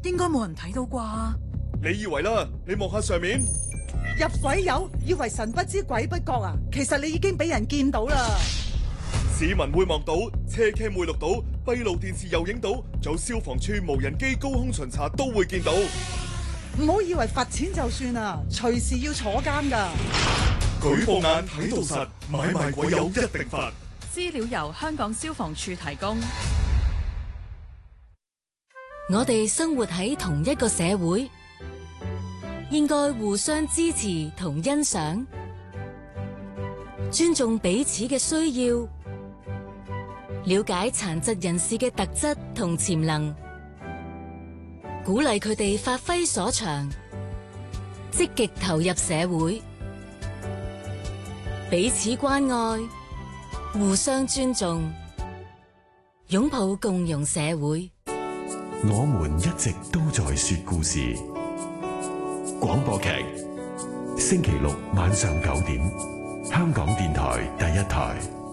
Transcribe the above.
應該冇人睇到啩？ 你以為啦？你望下上面， 入鬼友以為神不知鬼不覺啊！其實你已經俾人見到啦。 市民會望到，車 cam 會錄到，閉路電視又影到，仲有消防處無人機高空巡查都會見到。 唔好以為罰錢就算啊，隨時要坐監噶。 舉報眼睇到實，買賣鬼友一定罰。 資料由香港消防處提供。 我哋生活喺同一個社會，應該互相支持同欣賞，尊重彼此嘅需要，了解殘疾人士嘅特質同潛能，鼓勵佢哋發揮所長，積極投入社會，彼此關愛，互相尊重，擁抱共融社會。 我們一直都在說故事。廣播劇，星期六晚上9點，香港電台第一台。